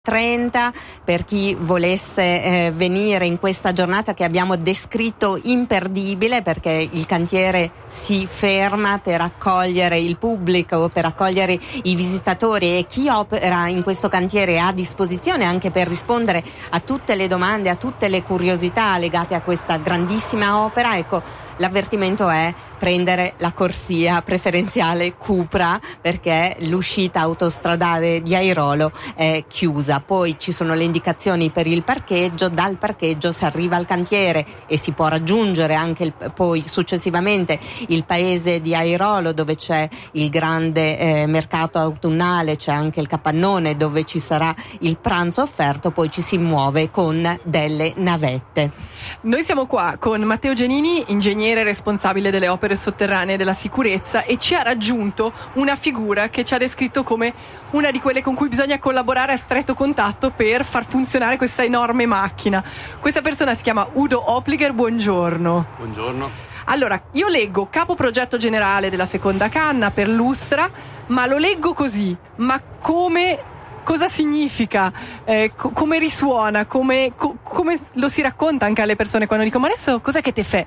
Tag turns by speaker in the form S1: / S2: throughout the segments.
S1: 30 per chi volesse venire in questa giornata che abbiamo descritto imperdibile, perché il cantiere si ferma per accogliere il pubblico, per accogliere i visitatori, e chi opera in questo cantiere è a disposizione anche per rispondere a tutte le domande, a tutte le curiosità legate a questa grandissima opera. Ecco, l'avvertimento è prendere la corsia preferenziale Cupra, perché l'uscita autostradale di Airolo è chiusa. Poi ci sono le indicazioni per il parcheggio, dal parcheggio si arriva al cantiere e si può raggiungere anche poi successivamente il paese di Airolo, dove c'è il grande mercato autunnale, c'è anche il capannone dove ci sarà il pranzo offerto, poi ci si muove con delle navette.
S2: Noi siamo qua con Matteo Genini, ingegnere responsabile delle opere sotterranee e della sicurezza, e ci ha raggiunto una figura che ci ha descritto come una di quelle con cui bisogna collaborare a stretto contatto per far funzionare questa enorme macchina. Questa persona si chiama Udo Opliger. Buongiorno.
S3: Buongiorno.
S2: Allora, io leggo capo progetto generale della seconda canna per Lustra, ma lo leggo così. Ma cosa significa? Come risuona? Come lo si racconta anche alle persone quando dicono: ma adesso cos'è che te fai?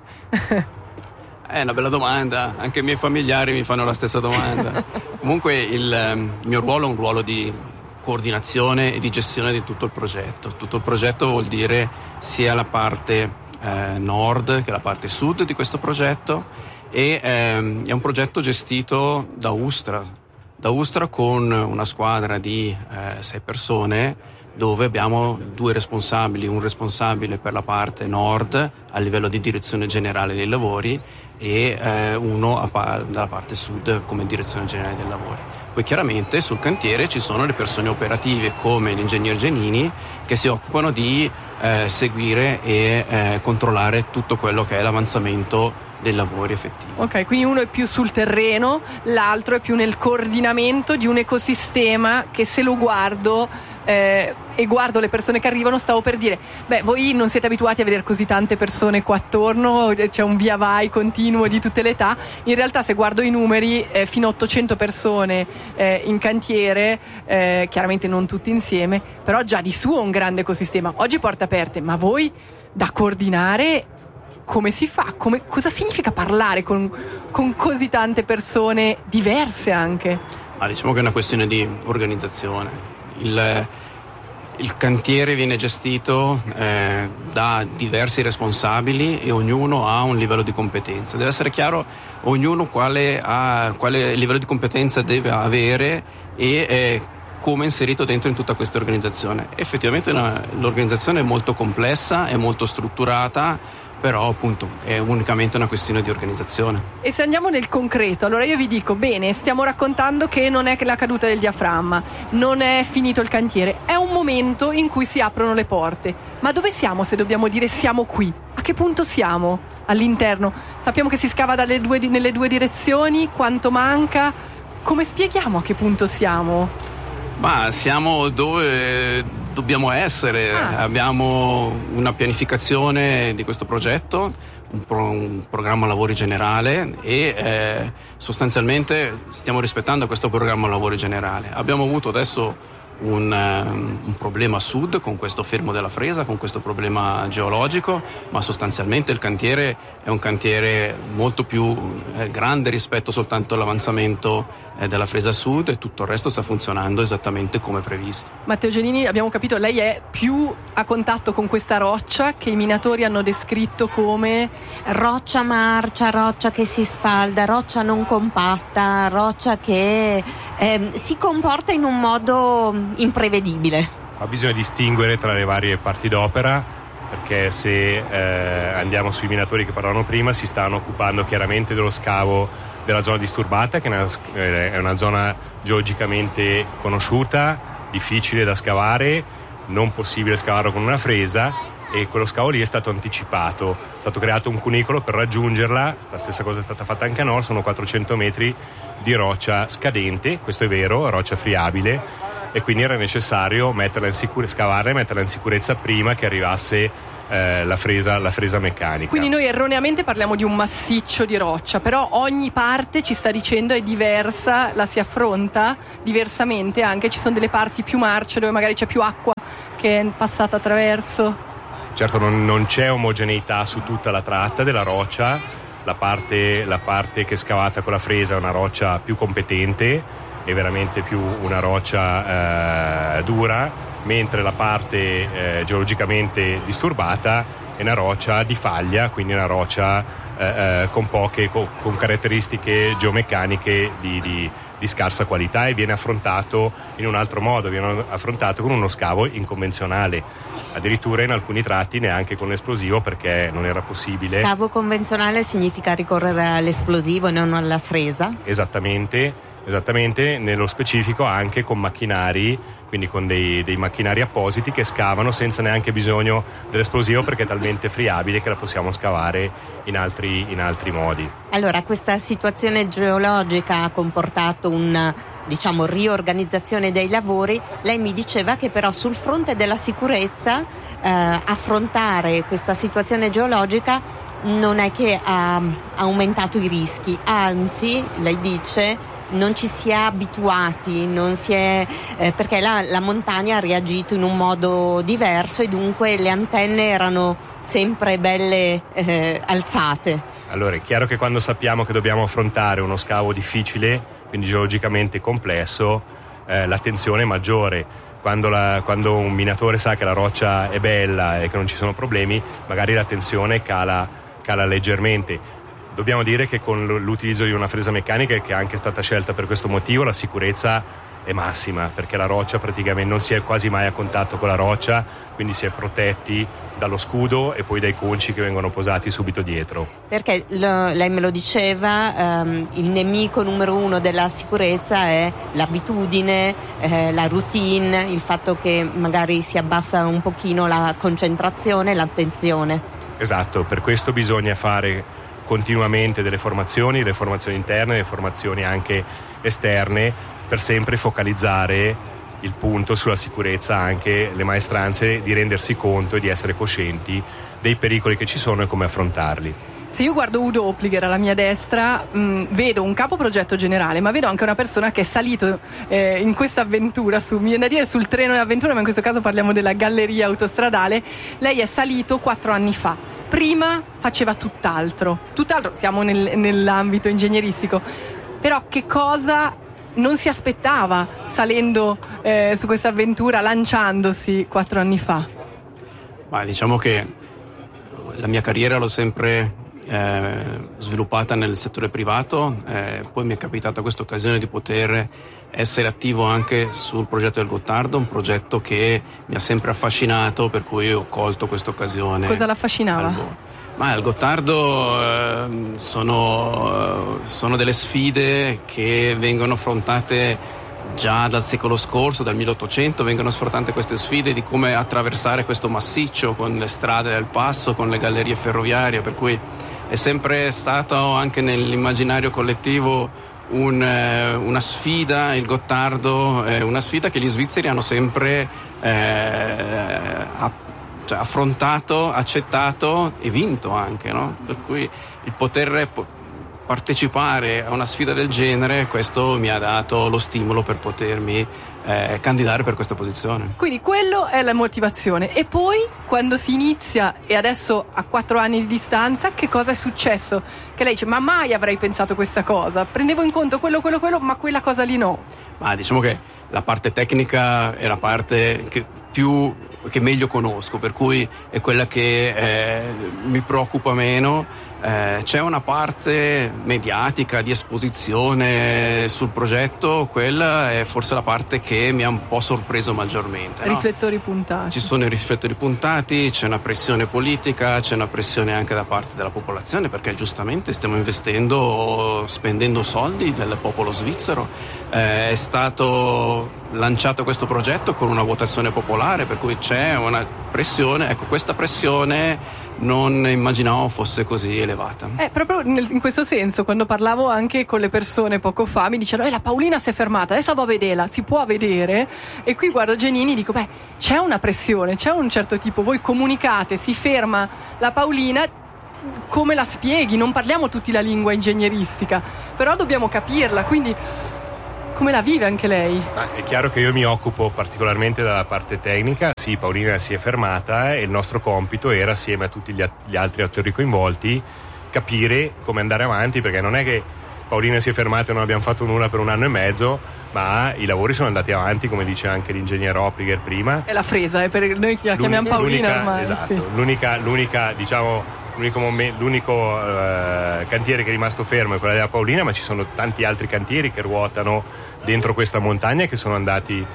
S3: È una bella domanda, anche i miei familiari mi fanno la stessa domanda. Comunque il mio ruolo è un ruolo di coordinazione e di gestione di tutto il progetto. Tutto il progetto vuol dire sia la parte nord che la parte sud di questo progetto, e è un progetto gestito da Ustra con una squadra di 6 persone, dove abbiamo 2 responsabili, un responsabile per la parte nord a livello di direzione generale dei lavori e uno dalla parte sud come direzione generale dei lavori. Poi chiaramente sul cantiere ci sono le persone operative come l'ingegner Genini, che si occupano di seguire e controllare tutto quello che è l'avanzamento dei lavori effettivi.
S2: Ok, quindi uno è più sul terreno, l'altro è più nel coordinamento di un ecosistema che, se lo guardo e guardo le persone che arrivano, stavo per dire, voi non siete abituati a vedere così tante persone qua attorno, c'è un via vai continuo di tutte le età. In realtà, se guardo i numeri, fino a 800 persone in cantiere, chiaramente non tutti insieme, però già di suo un grande ecosistema. Oggi porte aperte, ma voi da coordinare come si fa? Cosa significa parlare con così tante persone diverse anche?
S3: Diciamo che è una questione di organizzazione. Il cantiere viene gestito da diversi responsabili e ognuno ha un livello di competenza. Deve essere chiaro ognuno quale livello di competenza deve avere e come inserito dentro in tutta questa organizzazione. Effettivamente l'organizzazione è molto complessa, è molto strutturata, però appunto è unicamente una questione di organizzazione.
S2: E se andiamo nel concreto, allora io vi dico, bene, stiamo raccontando che non è la caduta del diaframma, non è finito il cantiere, è un momento in cui si aprono le porte. Ma dove siamo, se dobbiamo dire siamo qui? A che punto siamo all'interno? Sappiamo che si scava nelle due direzioni, quanto manca? Come spieghiamo a che punto siamo?
S3: Ma siamo dove dobbiamo essere. Abbiamo una pianificazione di questo progetto, un programma lavori generale e sostanzialmente stiamo rispettando questo programma lavori generale. Abbiamo avuto adesso un problema a sud con questo fermo della Fresa, con questo problema geologico, ma sostanzialmente il cantiere è un cantiere molto più grande rispetto soltanto all'avanzamento della Fresa Sud, e tutto il resto sta funzionando esattamente come previsto.
S2: Matteo Genini, abbiamo capito, lei è più a contatto con questa roccia che i minatori hanno descritto come
S1: roccia marcia, roccia che si sfalda, roccia non compatta, roccia che si comporta in un modo imprevedibile.
S4: Qua bisogna distinguere tra le varie parti d'opera, perché se andiamo sui minatori che parlavano prima, si stanno occupando chiaramente dello scavo della zona disturbata, che è una zona geologicamente conosciuta, difficile da scavare, non possibile scavarlo con una fresa, e quello scavo lì è stato anticipato, è stato creato un cunicolo per raggiungerla. La stessa cosa è stata fatta anche a nord, sono 400 metri di roccia scadente, questo è vero, roccia friabile, e quindi era necessario scavarla e metterla in sicurezza prima che arrivasse la fresa meccanica.
S2: Quindi noi erroneamente parliamo di un massiccio di roccia, però ogni parte ci sta dicendo è diversa, la si affronta diversamente, anche ci sono delle parti più marce dove magari c'è più acqua che è passata attraverso.
S4: Certo, non c'è omogeneità su tutta la tratta della roccia. La parte che è scavata con la fresa è una roccia più competente, è veramente più una roccia dura, mentre la parte geologicamente disturbata è una roccia di faglia, quindi una roccia con caratteristiche geomeccaniche di scarsa qualità, e viene affrontato in un altro modo, viene affrontato con uno scavo inconvenzionale, addirittura in alcuni tratti neanche con l'esplosivo, perché non era possibile.
S1: Scavo convenzionale significa ricorrere all'esplosivo e non alla fresa?
S4: Esattamente, nello specifico anche con macchinari, quindi con dei macchinari appositi che scavano senza neanche bisogno dell'esplosivo, perché è talmente friabile che la possiamo scavare in altri modi.
S1: Allora, questa situazione geologica ha comportato una, riorganizzazione dei lavori. Lei mi diceva che però sul fronte della sicurezza affrontare questa situazione geologica non è che ha aumentato i rischi, anzi, lei dice, non ci si è abituati, perché la montagna ha reagito in un modo diverso e dunque le antenne erano sempre belle alzate.
S4: Allora, è chiaro che quando sappiamo che dobbiamo affrontare uno scavo difficile, quindi geologicamente complesso, l'attenzione è maggiore. Quando un minatore sa che la roccia è bella e che non ci sono problemi, magari l'attenzione cala leggermente. Dobbiamo dire che con l'utilizzo di una fresa meccanica, che è anche stata scelta per questo motivo, la sicurezza è massima, perché la roccia praticamente non si è quasi mai a contatto con la roccia, quindi si è protetti dallo scudo e poi dai conci che vengono posati subito dietro.
S1: Perché lei me lo diceva, il nemico numero uno della sicurezza è l'abitudine, la routine, il fatto che magari si abbassa un pochino la concentrazione, l'attenzione.
S4: Esatto, per questo bisogna fare continuamente delle formazioni interne, le formazioni anche esterne, per sempre focalizzare il punto sulla sicurezza, anche le maestranze di rendersi conto e di essere coscienti dei pericoli che ci sono e come affrontarli.
S2: Se io guardo Udo Opliger alla mia destra, vedo un capo progetto generale, ma vedo anche una persona che è salito in questa avventura, mi viene da dire sul treno dell'avventura, ma in questo caso parliamo della galleria autostradale. Lei è salito 4 anni fa. Prima faceva tutt'altro, siamo nell'ambito ingegneristico, però che cosa non si aspettava salendo su questa avventura, lanciandosi 4 anni fa?
S3: Ma diciamo che la mia carriera l'ho sempre sviluppata nel settore privato, poi mi è capitata questa occasione di poter essere attivo anche sul progetto del Gottardo, un progetto che mi ha sempre affascinato, per cui ho colto questa occasione.
S2: Cosa l'affascinava?
S3: Ma il Gottardo sono delle sfide che vengono affrontate già dal secolo scorso, dal 1800, vengono affrontate queste sfide di come attraversare questo massiccio con le strade del passo, con le gallerie ferroviarie, per cui è sempre stato anche nell'immaginario collettivo una sfida, il Gottardo, una sfida che gli svizzeri hanno sempre affrontato, accettato e vinto anche, no? Per cui il poter partecipare a una sfida del genere, questo mi ha dato lo stimolo per potermi candidare per questa posizione.
S2: Quindi quello è la motivazione. E poi quando si inizia, e adesso a 4 anni di distanza, che cosa è successo? Che lei dice: ma mai avrei pensato questa cosa, prendevo in conto quello, ma quella cosa lì no.
S3: Ma diciamo che la parte tecnica è la parte che meglio conosco, per cui è quella che mi preoccupa meno. C'è una parte mediatica di esposizione sul progetto, quella è forse la parte che mi ha un po' sorpreso maggiormente, no?
S2: Riflettori puntati.
S3: Ci sono i riflettori puntati, c'è una pressione politica, c'è una pressione anche da parte della popolazione, perché giustamente stiamo spendendo soldi del popolo svizzero. È stato lanciato questo progetto con una votazione popolare, per cui c'è una pressione. Ecco, questa pressione non immaginavo fosse così elevata.
S2: Proprio in questo senso, quando parlavo anche con le persone poco fa, mi dicevano la Paolina si è fermata, adesso va a vederla, si può vedere? E qui guardo Giannini e dico c'è una pressione, c'è un certo tipo, voi comunicate, si ferma la Paolina, come la spieghi? Non parliamo tutti la lingua ingegneristica, però dobbiamo capirla, quindi come la vive anche lei?
S4: È chiaro che io mi occupo particolarmente della parte tecnica. Sì, Paolina si è fermata e il nostro compito era, assieme a tutti gli altri attori coinvolti, capire come andare avanti, perché non è che Paolina si è fermata e non abbiamo fatto nulla per 1 anno e mezzo, ma i lavori sono andati avanti, come dice anche l'ingegnere Oppiger prima.
S2: È la fresa, per noi la chiamiamo Paolina ormai.
S4: Esatto, sì. L'unico cantiere che è rimasto fermo è quello della Paolina, ma ci sono tanti altri cantieri che ruotano dentro questa montagna e che sono andati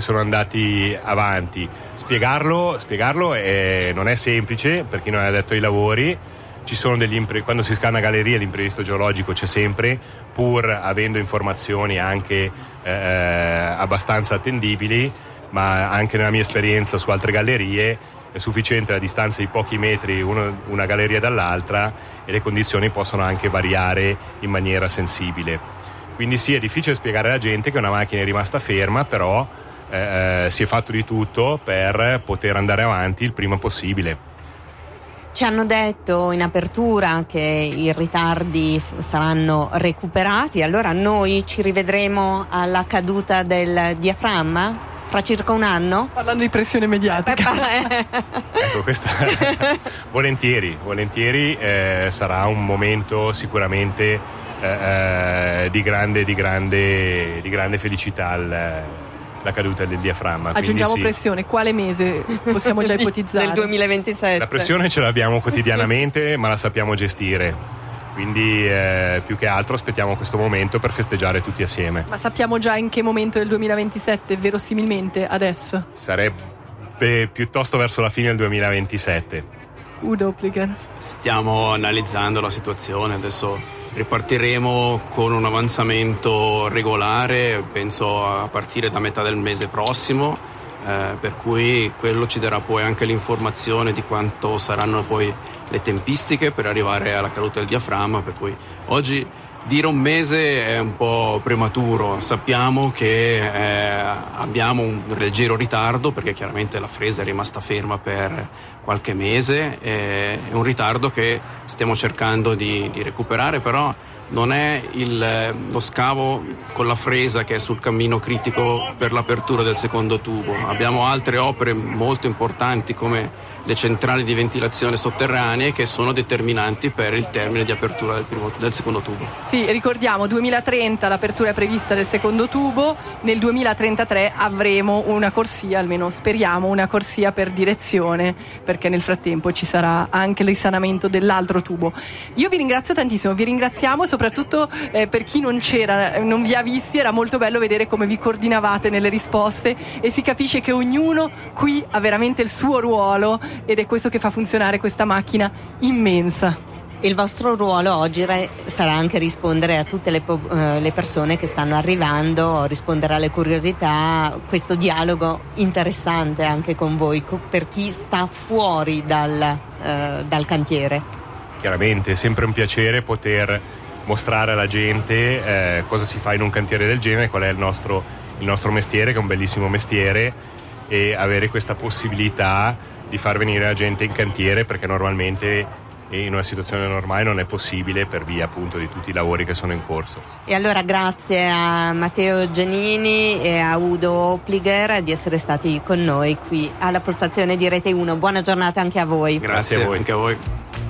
S4: avanti. Spiegarlo non è semplice per chi non è addetto ai lavori. Ci sono quando si scanna galleria l'imprevisto geologico c'è sempre, pur avendo informazioni anche abbastanza attendibili, ma anche nella mia esperienza su altre gallerie è sufficiente la distanza di pochi metri una galleria dall'altra e le condizioni possono anche variare in maniera sensibile. Quindi sì, è difficile spiegare alla gente che una macchina è rimasta ferma, però si è fatto di tutto per poter andare avanti il prima possibile.
S1: Ci hanno detto in apertura che i ritardi saranno recuperati, allora noi ci rivedremo alla caduta del diaframma? Fra circa 1 anno?
S2: Parlando di pressione mediatica.
S4: Ecco, questa volentieri sarà un momento sicuramente di grande felicità la caduta del diaframma.
S2: Aggiungiamo
S4: sì.
S2: Pressione, quale mese possiamo già ipotizzare?
S1: Del 2027.
S4: La pressione ce l'abbiamo quotidianamente, ma la sappiamo gestire. Quindi più che altro aspettiamo questo momento per festeggiare tutti assieme.
S2: Ma sappiamo già in che momento del 2027, verosimilmente adesso?
S4: Sarebbe piuttosto verso la fine del 2027.
S2: Udo Oppliger.
S3: Stiamo analizzando la situazione, adesso ripartiremo con un avanzamento regolare, penso a partire da metà del mese prossimo. Per cui quello ci darà poi anche l'informazione di quanto saranno poi le tempistiche per arrivare alla caduta del diaframma, per cui oggi dire un mese è un po' prematuro. Sappiamo che abbiamo un leggero ritardo perché chiaramente la fresa è rimasta ferma per qualche mese, è un ritardo che stiamo cercando di recuperare, però non è lo scavo con la fresa che è sul cammino critico per l'apertura del secondo tubo. Abbiamo altre opere molto importanti come le centrali di ventilazione sotterranee che sono determinanti per il termine di apertura del secondo tubo.
S2: Sì, ricordiamo 2030 l'apertura è prevista del secondo tubo, nel 2033 avremo una corsia, almeno speriamo una corsia per direzione, perché nel frattempo ci sarà anche il risanamento dell'altro tubo. Io vi ringrazio tantissimo, vi ringraziamo soprattutto per chi non c'era, non vi ha visti, era molto bello vedere come vi coordinavate nelle risposte e si capisce che ognuno qui ha veramente il suo ruolo ed è questo che fa funzionare questa macchina immensa.
S1: Il vostro ruolo oggi sarà anche rispondere a tutte le persone che stanno arrivando, rispondere alle curiosità, questo dialogo interessante anche con voi, per chi sta fuori dal cantiere.
S4: Chiaramente è sempre un piacere poter mostrare alla gente cosa si fa in un cantiere del genere, qual è il nostro mestiere, che è un bellissimo mestiere, e avere questa possibilità di far venire la gente in cantiere, perché normalmente in una situazione normale non è possibile per via appunto di tutti i lavori che sono in corso.
S1: E allora grazie a Matteo Giannini e a Udo Oppliger di essere stati con noi qui alla postazione di Rete 1. Buona giornata anche a voi.
S3: Grazie a voi. Anche a voi.